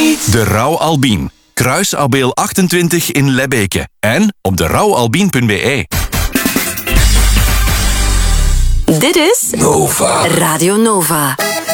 niet. De Rauw Albien. Kruis Abeel 28 in Lebbeke. En op de rouwalbien.be. Dit is Nova. Radio Nova.